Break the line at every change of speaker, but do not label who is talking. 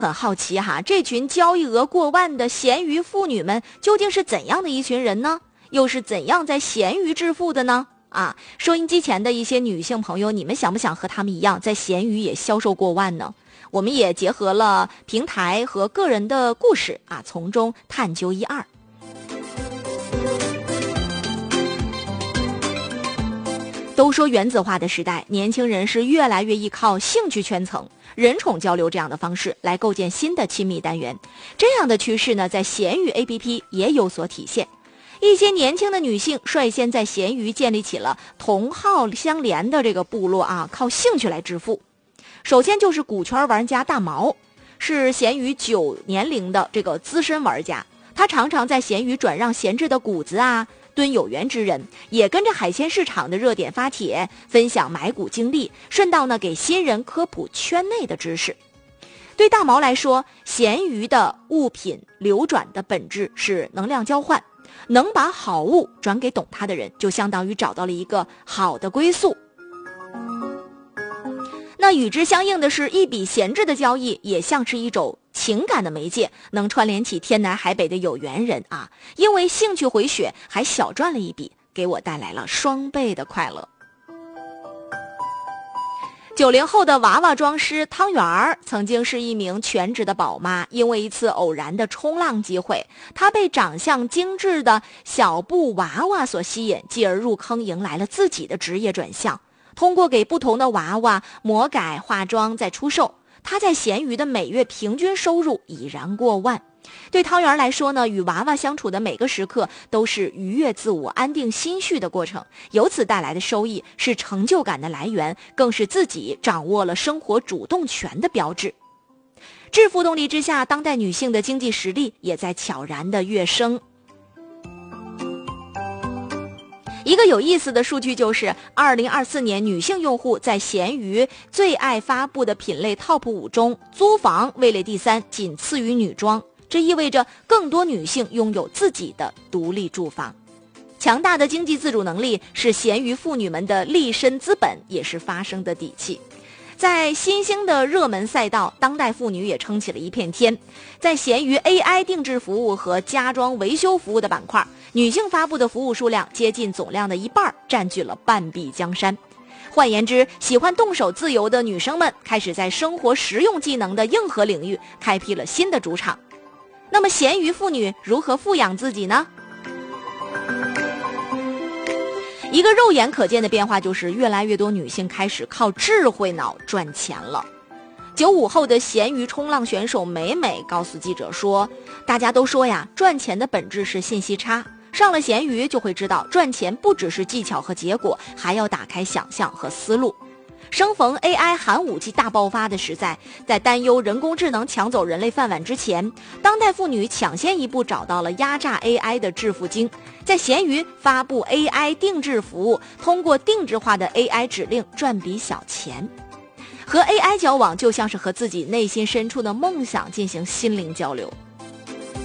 很好奇哈，这群交易额过万的闲鱼妇女们究竟是怎样的一群人呢？又是怎样在闲鱼致富的呢？收音机前的一些女性朋友，你们想不想和他们一样，在闲鱼也销售过万呢？我们也结合了平台和个人的故事从中探究一二。都说原子化的时代，年轻人是越来越依靠兴趣圈层、人宠交流这样的方式来构建新的亲密单元。这样的趋势呢，在闲鱼 APP 也有所体现。一些年轻的女性率先在闲鱼建立起了同好相连的这个部落靠兴趣来致富。首先就是股权玩家大毛，是闲鱼9年龄的这个资深玩家，他常常在闲鱼转让闲置的谷子蹲有缘之人，也跟着海鲜市场的热点发帖，分享买股经历，顺道呢给新人科普圈内的知识。对大毛来说，闲鱼的物品流转的本质是能量交换，能把好物转给懂它的人，就相当于找到了一个好的归宿。那与之相应的是，一笔闲置的交易也像是一种情感的媒介，能串联起天南海北的有缘人因为兴趣回血还小赚了一笔，给我带来了双倍的快乐。90后的娃娃装师汤圆儿曾经是一名全职的宝妈，因为一次偶然的冲浪机会，她被长相精致的小布娃娃所吸引，继而入坑，迎来了自己的职业转向。通过给不同的娃娃魔改化妆再出售，她在闲鱼的每月平均收入已然过万。对汤圆来说呢，与娃娃相处的每个时刻都是愉悦自我、安定心绪的过程，由此带来的收益是成就感的来源，更是自己掌握了生活主动权的标志。致富动力之下，当代女性的经济实力也在悄然的跃升。一个有意思的数据就是2024年女性用户在闲鱼最爱发布的品类 TOP 5中，租房位列第3，仅次于女装。这意味着更多女性拥有自己的独立住房。强大的经济自主能力是闲鱼妇女们的立身资本，也是发声的底气。在新兴的热门赛道，当代妇女也撑起了一片天。在闲鱼 AI 定制服务和家装维修服务的板块，女性发布的服务数量接近总量的一半，占据了半壁江山。换言之，喜欢动手自由的女生们开始在生活实用技能的硬核领域开辟了新的主场。那么闲鱼妇女如何富养自己呢？一个肉眼可见的变化就是越来越多女性开始靠智慧脑赚钱了。95后的闲鱼冲浪选手美美告诉记者说，大家都说呀，赚钱的本质是信息差，上了闲鱼就会知道，赚钱不只是技巧和结果，还要打开想象和思路。生逢 AI 寒武纪大爆发的时代，在担忧人工智能抢走人类饭碗之前，当代妇女抢先一步找到了压榨 AI 的致富经，在闲鱼发布 AI 定制服务，通过定制化的 AI 指令赚笔小钱。和 AI 交往就像是和自己内心深处的梦想进行心灵交流。